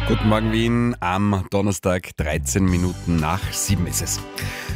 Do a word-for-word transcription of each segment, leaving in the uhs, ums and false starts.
Guten Morgen Wien, am Donnerstag dreizehn Minuten nach sieben ist es.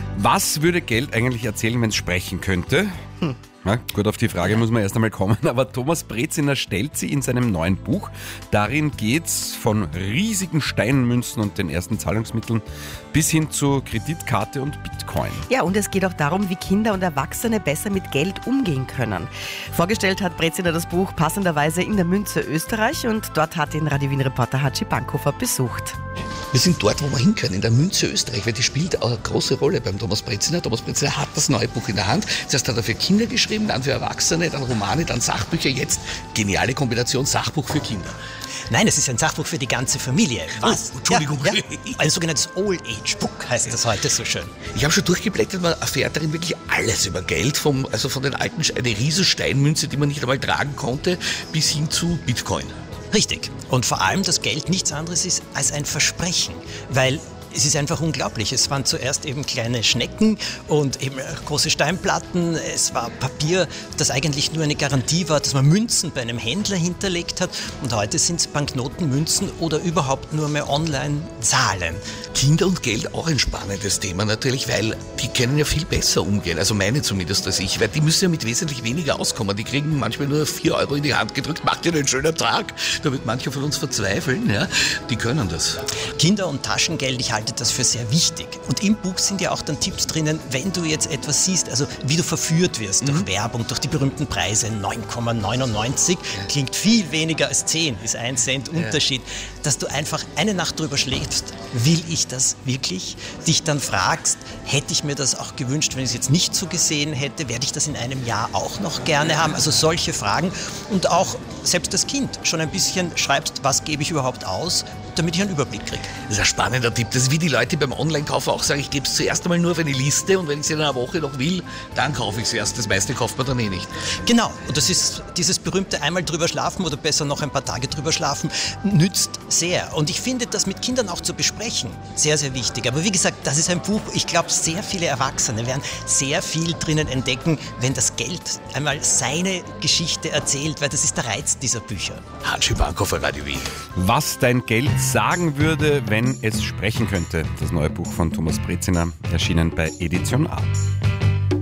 Was würde Geld eigentlich erzählen, wenn es sprechen könnte? Hm. Ja, gut, auf die Frage muss man erst einmal kommen, aber Thomas Breziner stellt sie in seinem neuen Buch. Darin geht's von riesigen Steinmünzen und den ersten Zahlungsmitteln bis hin zu Kreditkarte und Bitcoin. Ja, und es geht auch darum, wie Kinder und Erwachsene besser mit Geld umgehen können. Vorgestellt hat Breziner das Buch passenderweise in der Münze Österreich und dort hat ihn Radio Wien-Reporter Hatschi Bankhofer besucht. Wir sind dort, wo wir hin können, in der Münze Österreich, weil die spielt auch eine große Rolle beim Thomas Breziner. Thomas Breziner hat das neue Buch in der Hand. Zuerst hat er für Kinder geschrieben, dann für Erwachsene, dann Romane, dann Sachbücher. Jetzt geniale Kombination Sachbuch für Kinder. Nein, es ist ein Sachbuch für die ganze Familie. Was? Oh, Entschuldigung. Ja, ja. Ein sogenanntes Old-Age-Book heißt das heute so schön. Ich habe schon durchgeblättert, man erfährt darin wirklich alles über Geld. Vom, also von den alten, eine riesige Steinmünze, die man nicht einmal tragen konnte, bis hin zu Bitcoin. Richtig. Und vor allem, dass Geld nichts anderes ist als ein Versprechen. Weil es ist einfach unglaublich. Es waren zuerst eben kleine Schnecken und eben große Steinplatten. Es war Papier, das eigentlich nur eine Garantie war, dass man Münzen bei einem Händler hinterlegt hat. Und heute sind es Banknoten, Münzen oder überhaupt nur mehr Online-Zahlen. Kinder und Geld auch ein spannendes Thema natürlich, weil die können ja viel besser umgehen. Also meine zumindest als ich. Weil die müssen ja mit wesentlich weniger auskommen. Die kriegen manchmal nur vier Euro in die Hand gedrückt. Macht ja einen schönen Tag. Da wird mancher von uns verzweifeln. Ja? Die können das. Kinder- und Taschengeld, ich halte das für sehr wichtig. Und im Buch sind ja auch dann Tipps drinnen, wenn du jetzt etwas siehst, also wie du verführt wirst mhm. durch Werbung, durch die berühmten Preise, neun Komma neunundneunzig, ja. Klingt viel weniger als zehn, ist ein Cent Unterschied, ja. Dass du einfach eine Nacht drüber schläfst, will ich das wirklich? Dich dann fragst, hätte ich mir das auch gewünscht, wenn ich es jetzt nicht so gesehen hätte, werde ich das in einem Jahr auch noch gerne haben? Also solche Fragen und auch selbst das Kind schon ein bisschen schreibst, was gebe ich überhaupt aus, damit ich einen Überblick kriege. Das ist ein spannender Tipp. Das ist wie die Leute beim Online-Kauf auch sagen, ich gebe es zuerst einmal nur auf eine Liste und wenn ich es in einer Woche noch will, dann kaufe ich es erst. Das meiste kauft man dann eh nicht. Genau. Und das ist dieses berühmte einmal drüber schlafen oder besser noch ein paar Tage drüber schlafen, nützt sehr. Und ich finde, das mit Kindern auch zu besprechen, sehr, sehr wichtig. Aber wie gesagt, das ist ein Buch, ich glaube, sehr viele Erwachsene werden sehr viel drinnen entdecken, wenn das Geld einmal seine Geschichte erzählt, weil das ist der Reiz dieser Bücher. Hatschi Bankhofer, Radio Wien. Was dein Geld sagen würde, wenn es sprechen könnte. Das neue Buch von Thomas Breziner, erschienen bei Edition A.